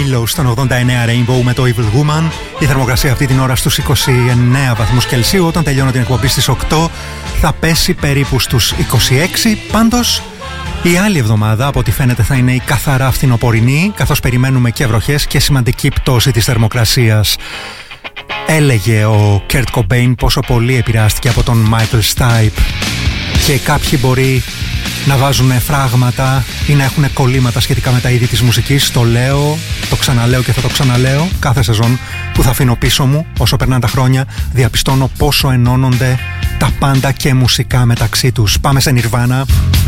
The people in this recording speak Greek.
Willow στον 89 Rainbow με το Evil Woman. Η θερμοκρασία αυτή την ώρα στους 29 βαθμούς Κελσίου. Όταν τελειώνω την εκπομπή στις 8 θα πέσει περίπου στους 26. Πάντως η άλλη εβδομάδα από ό,τι φαίνεται θα είναι η καθαρά φθινοπορεινή, καθώς περιμένουμε και βροχές και σημαντική πτώση της θερμοκρασίας. Έλεγε ο Kurt Cobain πόσο πολύ επηρεάστηκε από τον Michael Stipe και κάποιοι μπορεί να βάζουν φράγματα ή να έχουν κολλήματα σχετικά με τα είδη της μουσικής. Το λέω, το ξαναλέω και θα το ξαναλέω. Κάθε σεζόν που θα αφήνω πίσω μου, όσο περνάνε τα χρόνια, διαπιστώνω πόσο ενώνονται τα πάντα και μουσικά μεταξύ τους. Πάμε σε Nirvana.